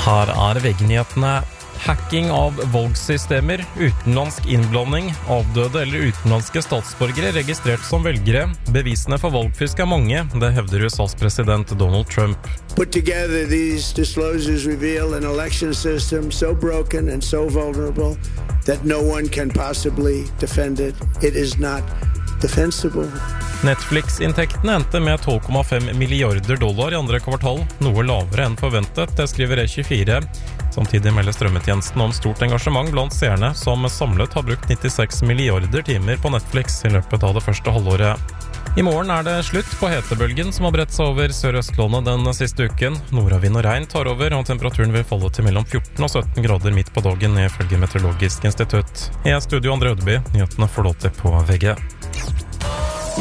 Her VG-nyhetene. Hacking av valgsystemer, utenlandsk innblanding, avdøde eller utenlandske statsborgere registrert som velgere. Bevisene for valgfusk mange, det hevder USAs president Donald Trump. Put together these disclosures reveal an election system so broken and so vulnerable that no one can possibly defend it. It is not defensible. Netflix-inntektene endte med $12,5 milliarder i andre kvartal, noe lavere enn forventet, det skriver E24. Samtidig melder strømmetjenesten om stort engasjement blant seerne, som samlet har brukt 96 milliarder timer på Netflix i løpet av det første halvåret. I morgen det slutt på hetebølgen som har bredt seg over Sør-Østlandet den siste uken. Nordavind og regn tar over, og temperaturen vil falle til mellom 14 og 17 grader midt på dagen, ifølge Meteorologisk institutt. I studio André Ødeby, nyhetene får lov til på VG.